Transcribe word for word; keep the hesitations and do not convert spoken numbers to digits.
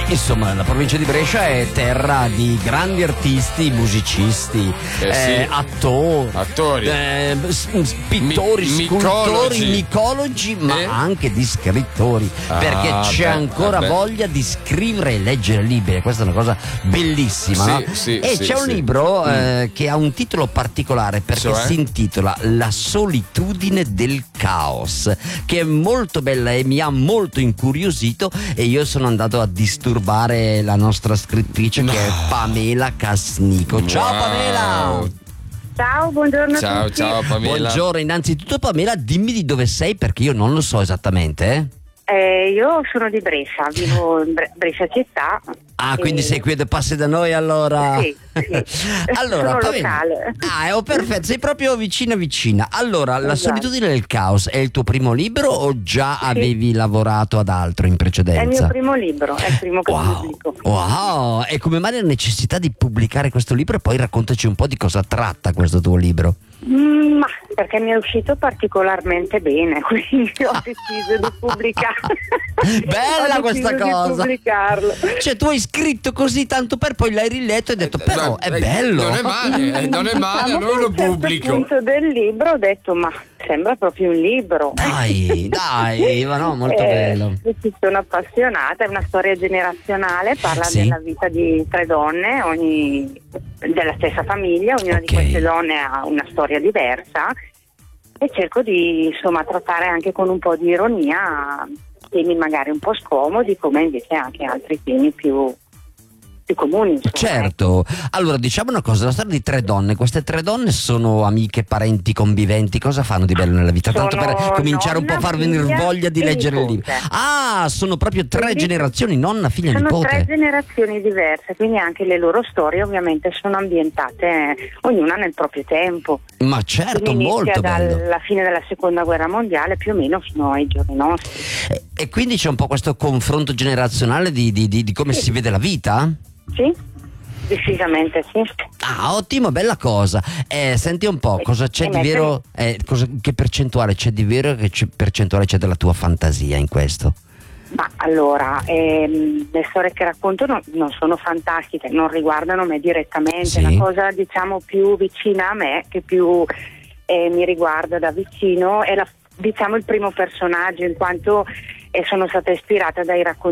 Insomma, la provincia di Brescia è terra di grandi artisti, musicisti, Eh eh, sì. attori, Attori. eh, s- s- pittori, Mi- scultori, micologi. micologi, ma Eh? anche di scrittori, Ah, perché c'è beh, ancora vabbè. voglia di scrivere e leggere libri. Questa è una cosa bellissima, Sì, no? sì, E sì, c'è un sì. libro Mm. eh, che ha un titolo particolare, perché Cioè? si intitola La solitudine del caos, che è molto bella e mi ha molto incuriosito, e io sono andato a disturbare la nostra scrittrice, No. che è Pamela Casnico. Ciao Wow. Pamela! Ciao, buongiorno a Ciao, tutti. ciao Pamela. Buongiorno, innanzitutto Pamela, dimmi di dove sei, perché io non lo so esattamente, eh? Eh, io sono di Brescia, vivo in Bre- Brescia città. Ah, quindi E- sei qui e passi da noi allora? Sì, sì. Allora, Sono Pamela. locale. Ah, oh, perfetto, sei proprio vicina vicina. Allora, La Esatto. solitudine del caos è il tuo primo libro o già Sì. avevi lavorato ad altro in È il precedenza? mio primo libro, è il primo che Wow, pubblico. wow, e come mai la necessità di pubblicare questo libro? E poi raccontaci un po' di cosa tratta questo tuo libro. Mm, ma perché mi è uscito particolarmente bene, quindi ho deciso di pubblicarlo. Bella Ho questa deciso di cosa. pubblicarlo. Cioè, tu hai scritto così tanto per, poi l'hai riletto e hai detto, però è Eh, bello. Non è male, eh, non è male, Diciamo allora che lo a un certo pubblico. punto del libro ho detto, ma sembra proprio un libro. Dai, dai, ma no, molto Eh, bello. Ci sono appassionata, è una storia generazionale, parla Sì. della vita di tre donne, ogni, della stessa famiglia, ognuna Ok. di queste donne ha una storia diversa, e cerco di insomma trattare anche con un po' di ironia temi magari un po' scomodi, come invece anche altri temi più, più comuni. Insomma. Certo, allora diciamo una cosa, la storia di tre donne, queste tre donne sono amiche, parenti, conviventi, cosa fanno di bello nella vita? Tanto per Sono cominciare un po' a nonna, far venire figlia voglia di e leggere il nipote. libro. Ah, sono proprio tre Quindi generazioni, nonna, figlia, Sono nipote. tre generazioni diverse, quindi anche le loro storie ovviamente sono ambientate eh, ognuna nel proprio tempo. Ma certo, Quindi inizia molto bello. dalla fine della seconda guerra mondiale più o meno fino ai giorni nostri. E, e quindi c'è un po' questo confronto generazionale di, di- di- di come Sì. si vede la vita? Sì? Decisamente sì. Ah, ottimo, bella cosa. Eh, senti un po', E- cosa c'è e di mettere- vero, eh, cosa- che percentuale c'è di vero e che c'è- percentuale c'è della tua fantasia in questo? Ma allora, ehm, le storie che racconto non, non sono fantastiche, non riguardano me direttamente, Sì. la cosa diciamo più vicina a me, che più eh, mi riguarda da vicino, è la, diciamo il primo personaggio, in quanto eh, sono stata ispirata dai racconti